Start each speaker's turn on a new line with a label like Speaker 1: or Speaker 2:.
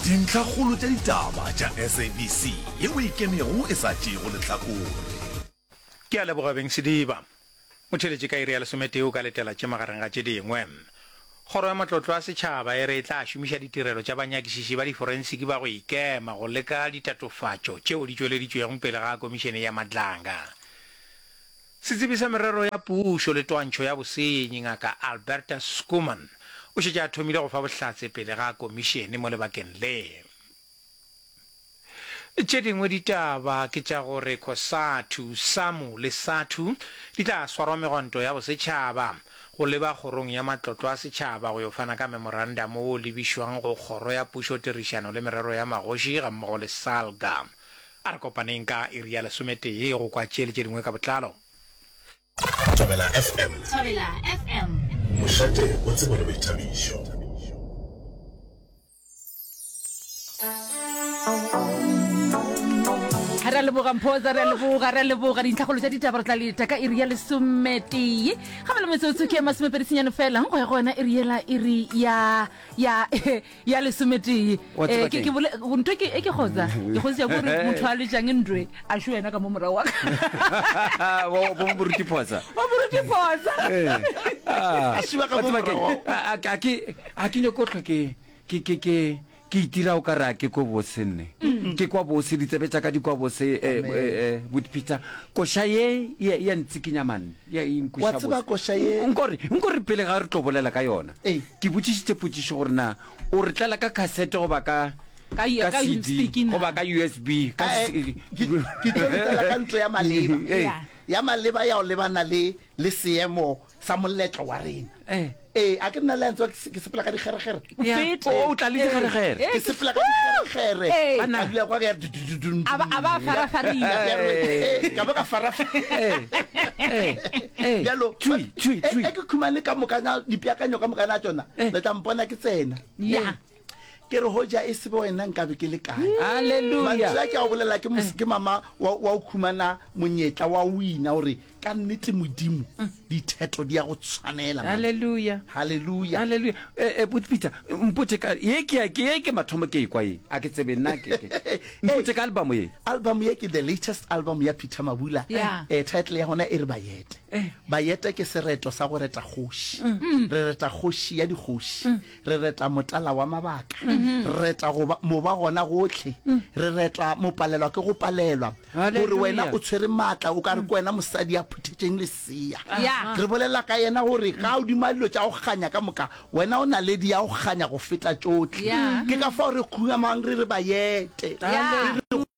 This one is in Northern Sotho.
Speaker 1: dintlhakgolo tša ditaba tša SABC ye o ikemego e sa tšego lehlakore.
Speaker 2: Ke a leboga beng Sediba. Motheletše ka iri ya lesometeo ka letela tše magareng ga tše dingwe. Kgoro ya matlotlo a setšhaba e re tla šomiša ditirelo tša banyakišiši ba diforensiki ba go ikema go leka ditatofatšo tšeo di tšweleditšwego pele ga komišene ya Madlanga. Setsebi sa merero ya pušo le twantšho ya bosenyi ngaka Alberta Skuman o šetše a thomile go fa bohlatse pele ga komišene mo lebakeng le. Tše dingwe ditaba ke tša gore Kosatu, Samu le Satu di tla swarwa megwanto ya bosetšhaba go leba kgorong ya matlotlo a setšhaba go yo fana ka memorandum o lebišwang go kgoro ya pušo tirišano le merero ya magoši ga mmogo le SALGA. A re kopaneng ka iri ya lesometee go kwa tšele tše dingwe ka botlalo.
Speaker 1: Thobela FM.
Speaker 3: Thobela FM.
Speaker 1: Mošate o tsebo le boithabišo.
Speaker 4: Re leboga mphoza re leboga dintlhakgolo tša ditaba re tla leta ka iri ya lesometee ga ba le metsotso ke masomepedisenyane fela go ya gona iri ya lesometee ntho e ke kgotsa ke kgotsea kore motho a letšang ntwe a šo wena ka mo mora wa ka
Speaker 5: boruti phosa a ke nyako tlhwa ke itira o ka ra ke ko bose nne ke kwa bose ditsebe tša ka di kwa bose Peter koša ye ya ntsikinya man ya
Speaker 6: wa tseba koša ye
Speaker 5: nkore pele ga re tlobolela ka yona ke botsišitše potsišo gore na o re tlela ka cassette goba ka CD goba ka USB
Speaker 6: ke tlela ka ntlo ya maleba ya maleba ya o lebana le seemo sa moletlo wa rena a ke nna lentso ke sepela ka dikgeregere
Speaker 5: o tla le dikgeregere
Speaker 6: ke sepela ka dikgeregere a dula kwa ke
Speaker 4: a ba farafarila
Speaker 6: ka ba ka farafarila yalo ke khumane ka mokana dipiakanyo ka mokana tsona le tla mpona ke tsena ke re hoja e sebe wena nka be ke le kae
Speaker 5: haleluya
Speaker 6: mantla ke a bolela ke mama wa o khumana monyetla wa wina hore ka nnete modimo ditheto di a go tshwanela
Speaker 5: haleluya but Peter mpotse ka ye ke mathomo ke kwa ye a ke tsebe nna ke mpotse ka album
Speaker 6: ye ke the latest album ya Peter Mabula title ya hona e re bayete ke seretlo sa go reta kgoši re reta kgoši ya dikgoši re reta motala wa mabaka re reta mo ba gona gotlhe re reta mopalelwa ke go palelwa gore wena o tshwere matla o ka re kwena mosadi ya phuthetšeng lesia re bolela ka yena gore ga o dimalilo tša go ganya ka moka wena o na le di ya go ganya go feta tšotlhe ke ka fa re khunamang re bayete